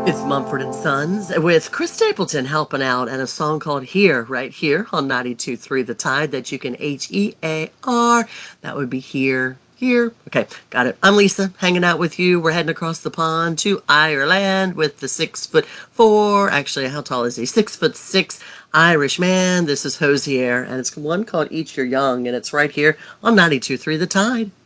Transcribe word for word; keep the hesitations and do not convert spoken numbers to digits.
It's Mumford and Sons with Chris Stapleton helping out and a song called Here, right here on ninety-two point three The Tide that you can H E A R. That would be here, here. Okay, got it. I'm Lisa, hanging out with you. We're heading across the pond to Ireland with the six foot four, actually, how tall is he? Six foot six Irish man. This is Hosier, and it's one called Eat Your Young, and it's right here on ninety-two point three The Tide.